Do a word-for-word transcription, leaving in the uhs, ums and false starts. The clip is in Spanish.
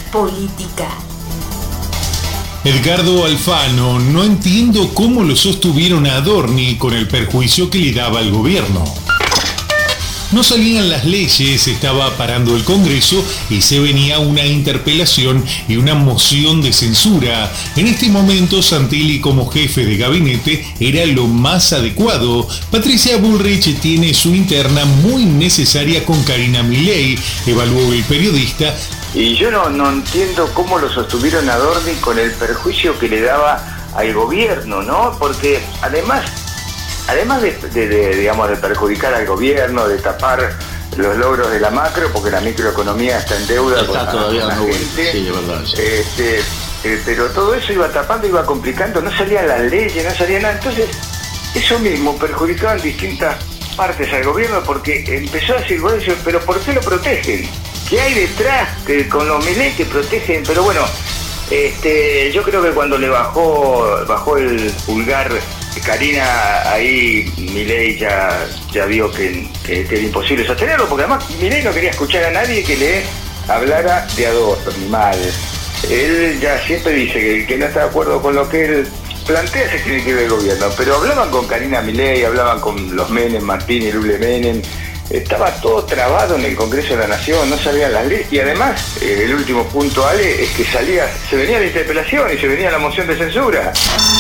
política. Edgardo Alfano: no entiendo cómo lo sostuvieron a Adorni con el perjuicio que le daba al gobierno. No salían las leyes, estaba parando el Congreso y se venía una interpelación y una moción de censura. En este momento Santilli como jefe de gabinete era lo más adecuado. Patricia Bullrich tiene su interna muy necesaria con Karina Milei, evaluó el periodista. Y yo no, no entiendo cómo lo sostuvieron a Adorni con el perjuicio que le daba al gobierno, ¿no? Porque además... Además de, de, de, digamos, de perjudicar al gobierno, de tapar los logros de la macro, porque la microeconomía está en deuda está con, todavía con la no, gente, sí, de verdad, sí. este, eh, pero todo eso iba tapando, iba complicando, no salían las leyes, no salía nada. Entonces, eso mismo perjudicaba en distintas partes al gobierno, porque empezó a decir, bueno, pero ¿por qué lo protegen? ¿Qué hay detrás que, con los Milei que protegen? Pero bueno, este, yo creo que cuando le bajó, bajó el pulgar Karina, ahí Milei ya, ya vio que, que, que era imposible sostenerlo, porque además Milei no quería escuchar a nadie que le hablara de Adorni mal. Él ya siempre dice que el que no está de acuerdo con lo que él plantea se tiene que ver el gobierno, pero hablaban con Karina Milei, hablaban con los Menem, Martín y Lule Menem, estaba todo trabado en el Congreso de la Nación, no salían las leyes, y además, eh, el último punto, Ale, es que salía, se venía la interpelación y se venía la moción de censura.